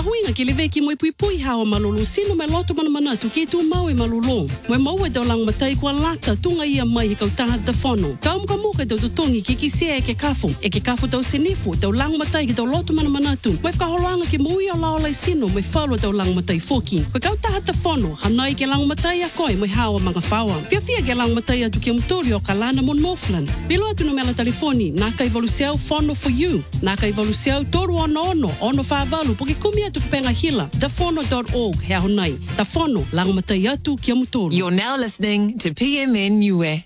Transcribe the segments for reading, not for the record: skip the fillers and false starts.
Mahuinga ki lewe ki moe pui hawa malulu sino me loto mana tu ki tu mau e malulu. Moe mau e tau lang matai kua lata tunga ia mai he kau taha te whono. Kau mga muka tau tutongi ki sea e ke kafu. E ke kafu tau sinifu, tau lang matai ki tau loto mana tu. Moe whakaholoanga ki mui o laolai sino moe whalua tau lang matai foki. Koe kau taha te whono, hanai ke lang matai a koe moe hawa mga whawa. Fia ke lang matai atu ki mtori o Kalana mon Northland. Bilo atu no mela telefoni, nā ka evoluciau whono for you. Nā ka evoluciau toru ono whāwalu, poke kumi atu kupenga hila. Tawhono.org, hea honai. Tawhono, lang matai atu ki mtori. You're now listening to PMN Niue.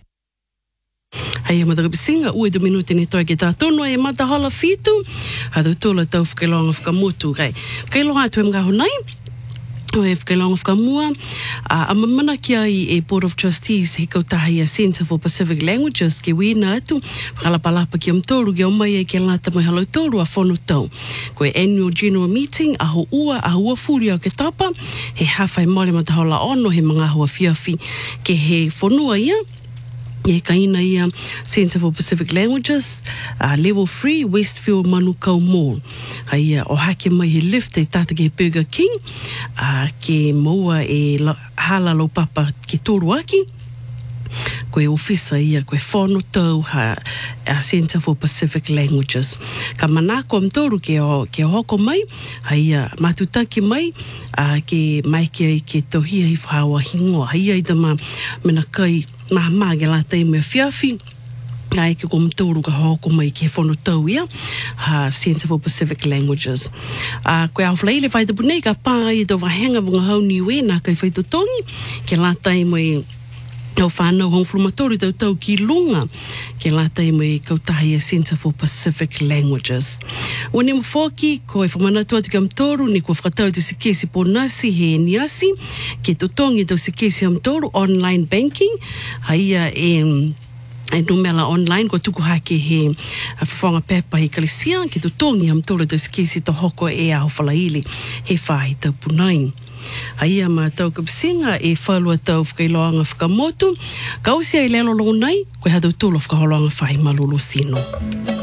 Hei matakapisinga, ue tu minute ni toi ke tātono e matahala fitu. Hadu tula tau whakailonga whakamotu. Whakailonga atu e mga honai. Oe whakailonga whakamua. A mamana ki ai e Board of Trustees he kautahi a Centre for Pacific Languages ke wina atu. Whakalapalapa ki amtoru ki omai e ke lata mai halau toru a whonu tau. Koe Annual General Meeting aho ua furi au ke tapa. He hawhai mole matahala ono he mga hua fiafi ke he whonua ia. E kaina ia Centre for Pacific Languages, Level 3, Westfield Manukau Mall. Hai o hake mai he lift e tata ke Burger King, ke moua e halalo papa ke toru aki. Koe ofisa ia, koe whono tau Centre for Pacific Languages. Ka manako am toru ke hoko mai, hai matutaki mai, ke mai ke tohia i whaua hingoa. Hai ai tama mena kai maha ke la tei mea fiafi, ai ke kom toru ka hoko mai ke whono tau ia, Centre for Pacific Languages. Koe au whaleile whai te punei ka pā i tau wahenga wunga hau niwe, nā kai whai totongi, ke la tei mai au whanau hong flumatori tau ki lunga, ke la tei mai kautahi a Centre for Pacific Languages. Wani mawhoki, koe whamanatu atu ki amtoru, ni kua whakatau tu se kesi po nasi he niasi, ke totongi tau se kesi amtoru, online banking, haia e numela online, ko tuku hake he whawhanga pepa he kalisia, ke totongi amtoru tau se kesi tau hoko e aho whalaili, he whahi tau punai. Haia ma tau kapisinga e whalua tau whakailoanga whakamotu. Kausia i lelo lonai, koe hadau tolo whakaholoanga whahi malulu sino.